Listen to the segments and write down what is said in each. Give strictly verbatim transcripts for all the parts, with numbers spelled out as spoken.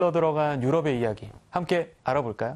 들어간 유럽의 이야기 함께 알아볼까요?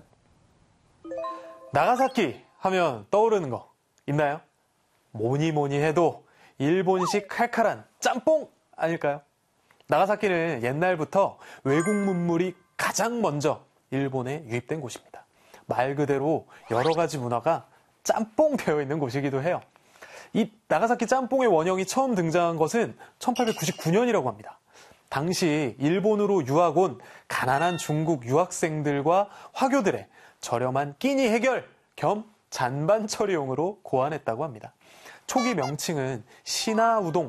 나가사키 하면 떠오르는 거 있나요? 뭐니 뭐니 해도 일본식 칼칼한 짬뽕 아닐까요? 나가사키는 옛날부터 외국 문물이 가장 먼저 일본에 유입된 곳입니다. 말 그대로 여러 가지 문화가 짬뽕 되어 있는 곳이기도 해요. 이 나가사키 짬뽕의 원형이 처음 등장한 것은 천팔백구십구 년이라고 합니다. 당시 일본으로 유학 온 가난한 중국 유학생들과 화교들의 저렴한 끼니 해결 겸 잔반 처리용으로 고안했다고 합니다. 초기 명칭은 신화우동,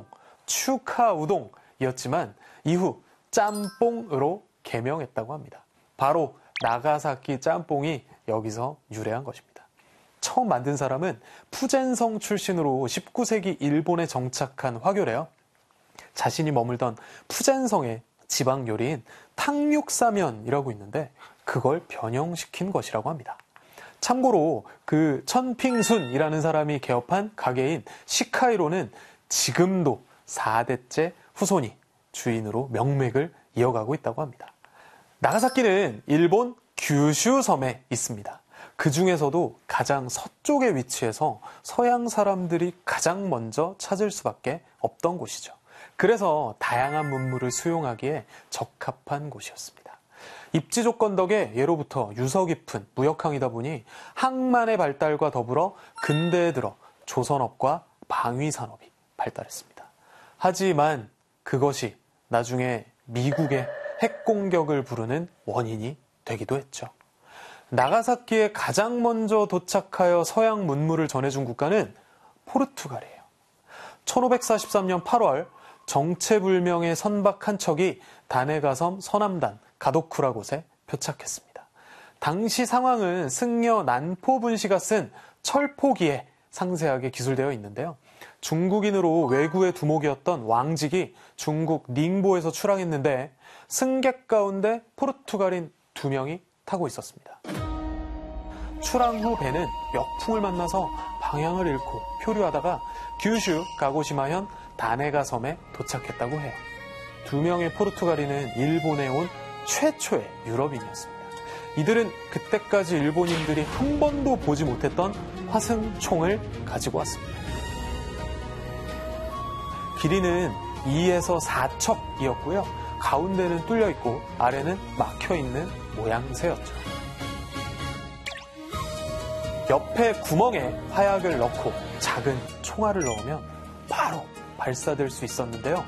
추카우동이었지만 이후 짬뽕으로 개명했다고 합니다. 바로 나가사키 짬뽕이 여기서 유래한 것입니다. 처음 만든 사람은 푸젠성 출신으로 십구 세기 일본에 정착한 화교래요. 자신이 머물던 푸젠성의 지방 요리인 탕육사면이라고 있는데 그걸 변형시킨 것이라고 합니다. 참고로 그 천핑순이라는 사람이 개업한 가게인 시카이로는 지금도 사 대째 후손이 주인으로 명맥을 이어가고 있다고 합니다. 나가사키는 일본 규슈 섬에 있습니다. 그 중에서도 가장 서쪽에 위치해서 서양 사람들이 가장 먼저 찾을 수밖에 없던 곳이죠. 그래서 다양한 문물을 수용하기에 적합한 곳이었습니다. 입지 조건 덕에 예로부터 유서 깊은 무역항이다 보니 항만의 발달과 더불어 근대에 들어 조선업과 방위산업이 발달했습니다. 하지만 그것이 나중에 미국의 핵공격을 부르는 원인이 되기도 했죠. 나가사키에 가장 먼저 도착하여 서양 문물을 전해준 국가는 포르투갈이에요. 천오백사십삼 년 팔월 정체불명의 선박 한 척이 다네가섬 서남단 가도쿠라 곳에 표착했습니다. 당시 상황은 승려 난포분시가 쓴 철포기에 상세하게 기술되어 있는데요. 중국인으로 외구의 두목이었던 왕직이 중국 닝보에서 출항했는데 승객 가운데 포르투갈인 두 명이 타고 있었습니다. 출항 후 배는 역풍을 만나서 방향을 잃고 표류하다가 규슈 가고시마현 다네가 섬에 도착했다고 해요. 두 명의 포르투갈인은 일본에 온 최초의 유럽인이었습니다. 이들은 그때까지 일본인들이 한 번도 보지 못했던 화승총을 가지고 왔습니다. 길이는 이에서 사 척이었고요. 가운데는 뚫려 있고 아래는 막혀 있는 모양새였죠. 옆에 구멍에 화약을 넣고 작은 총알을 넣으면 바로 발사될 수 있었는데요.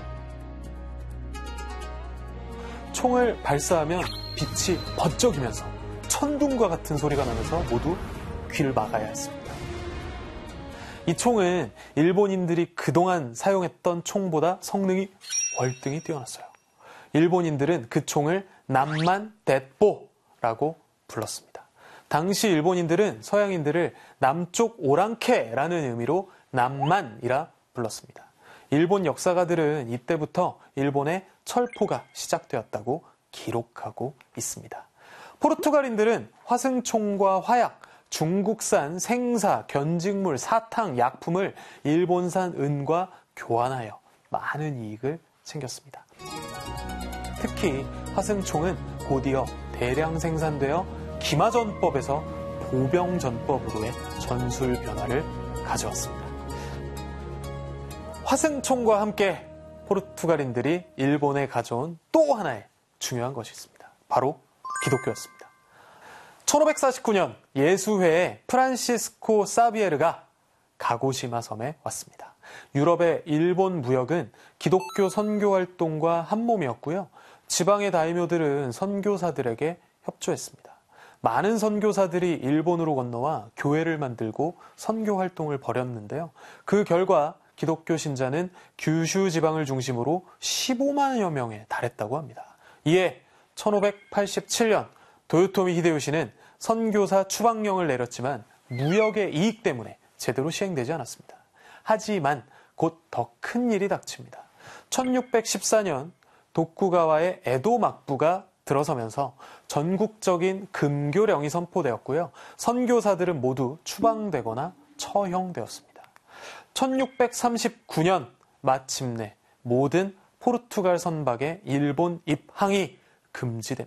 총을 발사하면 빛이 번쩍이면서 천둥과 같은 소리가 나면서 모두 귀를 막아야 했습니다. 이 총은 일본인들이 그동안 사용했던 총보다 성능이 월등히 뛰어났어요. 일본인들은 그 총을 남만 대뽀라고 불렀습니다. 당시 일본인들은 서양인들을 남쪽 오랑캐라는 의미로 남만이라 불렀습니다. 일본 역사가들은 이때부터 일본의 철포가 시작되었다고 기록하고 있습니다. 포르투갈인들은 화승총과 화약, 중국산 생사, 견직물, 사탕, 약품을 일본산 은과 교환하여 많은 이익을 챙겼습니다. 특히 화승총은 곧이어 대량 생산되어 기마전법에서 보병전법으로의 전술 변화를 가져왔습니다. 화승총과 함께 포르투갈인들이 일본에 가져온 또 하나의 중요한 것이 있습니다. 바로 기독교였습니다. 천오백사십구 년 예수회의 프란시스코 사비에르가 가고시마 섬에 왔습니다. 유럽의 일본 무역은 기독교 선교 활동과 한몸이었고요. 지방의 다이묘들은 선교사들에게 협조했습니다. 많은 선교사들이 일본으로 건너와 교회를 만들고 선교 활동을 벌였는데요. 그 결과 기독교 신자는 규슈 지방을 중심으로 십오만여 명에 달했다고 합니다. 이에 천오백팔십칠 년 도요토미 히데요시는 선교사 추방령을 내렸지만 무역의 이익 때문에 제대로 시행되지 않았습니다. 하지만 곧 더 큰 일이 닥칩니다. 천육백십사 년 도쿠가와의 에도 막부가 들어서면서 전국적인 금교령이 선포되었고요. 선교사들은 모두 추방되거나 처형되었습니다. 천육백삼십구 년 마침내 모든 포르투갈 선박의 일본 입항이 금지됩니다.